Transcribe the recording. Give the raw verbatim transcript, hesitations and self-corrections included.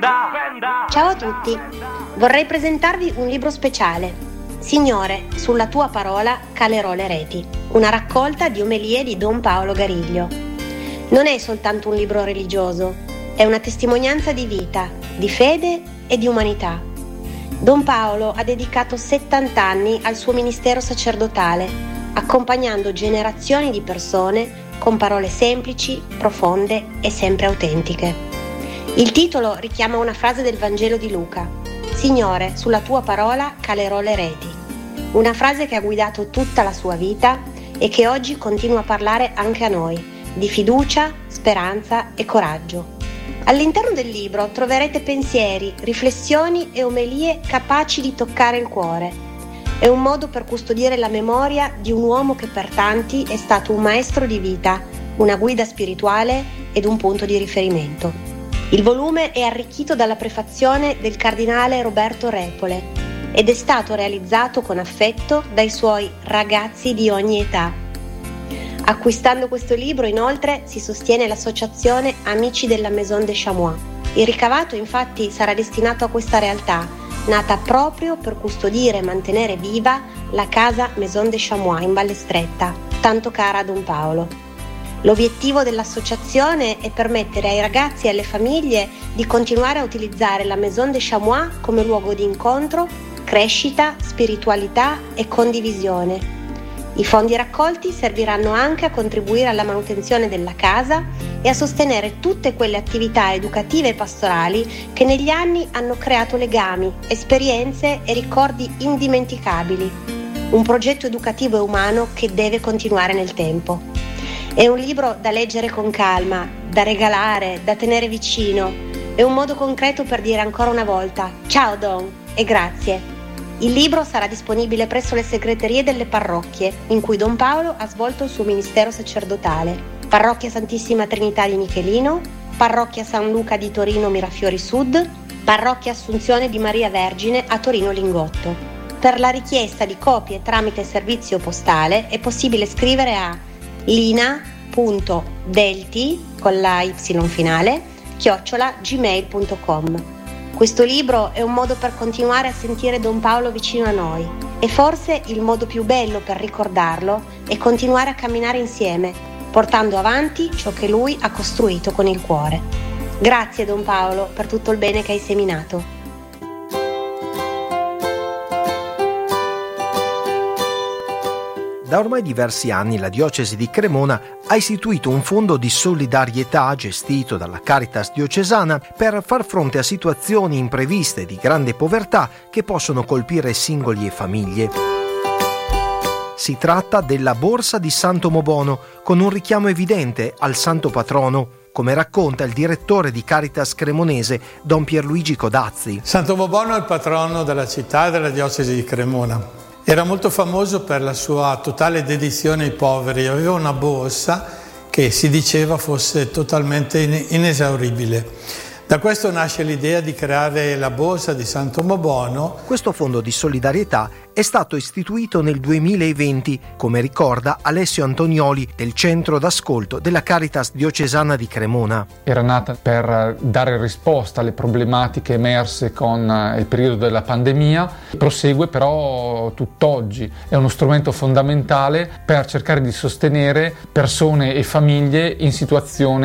Ciao a tutti, vorrei presentarvi un libro speciale. Signore, sulla tua parola calerò le reti, una raccolta di omelie di Don Paolo Gariglio. Non è soltanto un libro religioso, è una testimonianza di vita, di fede e di umanità. Don Paolo ha dedicato settanta anni al suo ministero sacerdotale, accompagnando generazioni di persone con parole semplici, profonde e sempre autentiche. Il titolo richiama una frase del Vangelo di Luca: Signore, sulla tua parola calerò le reti. Una frase che ha guidato tutta la sua vita e che oggi continua a parlare anche a noi, di fiducia, speranza e coraggio. All'interno del libro troverete pensieri, riflessioni e omelie capaci di toccare il cuore. È un modo per custodire la memoria di un uomo che per tanti è stato un maestro di vita, una guida spirituale ed un punto di riferimento. Il volume è arricchito dalla prefazione del cardinale Roberto Repole ed è stato realizzato con affetto dai suoi ragazzi di ogni età. Acquistando questo libro, inoltre, si sostiene l'associazione Amici della Maison de Chamois. Il ricavato, infatti, sarà destinato a questa realtà, nata proprio per custodire e mantenere viva la casa Maison de Chamois in Valle Stretta, tanto cara a Don Paolo. L'obiettivo dell'associazione è permettere ai ragazzi e alle famiglie di continuare a utilizzare la Maison de Chamois come luogo di incontro, crescita, spiritualità e condivisione. I fondi raccolti serviranno anche a contribuire alla manutenzione della casa e a sostenere tutte quelle attività educative e pastorali che negli anni hanno creato legami, esperienze e ricordi indimenticabili. Un progetto educativo e umano che deve continuare nel tempo. È un libro da leggere con calma, da regalare, da tenere vicino. È un modo concreto per dire ancora una volta ciao Don e grazie. Il libro sarà disponibile presso le segreterie delle parrocchie in cui Don Paolo ha svolto il suo ministero sacerdotale: Parrocchia Santissima Trinità di Michelino, Parrocchia San Luca di Torino Mirafiori Sud, Parrocchia Assunzione di Maria Vergine a Torino Lingotto. Per la richiesta di copie tramite servizio postale è possibile scrivere a lina punto delti con la y finale chiocciola gmail punto com. Questo libro è un modo per continuare a sentire Don Paolo vicino a noi e forse il modo più bello per ricordarlo è continuare a camminare insieme, portando avanti ciò che lui ha costruito con il cuore. Grazie Don Paolo per tutto il bene che hai seminato. Da ormai diversi anni la diocesi di Cremona ha istituito un fondo di solidarietà gestito dalla Caritas diocesana per far fronte a situazioni impreviste di grande povertà che possono colpire singoli e famiglie. Si tratta della Borsa di Santo Mobono, con un richiamo evidente al santo patrono, come racconta il direttore di Caritas Cremonese, Don Pierluigi Codazzi. Santo Mobono è il patrono della città e della diocesi di Cremona. Era molto famoso per la sua totale dedizione ai poveri, aveva una borsa che si diceva fosse totalmente inesauribile. Da questo nasce l'idea di creare la Borsa di Santo Mobono. Questo fondo di solidarietà è stato istituito nel duemilaventi, come ricorda Alessio Antonioli del centro d'ascolto della Caritas diocesana di Cremona. Era nata per dare risposta alle problematiche emerse con il periodo della pandemia, prosegue però tutt'oggi, è uno strumento fondamentale per cercare di sostenere persone e famiglie in situazione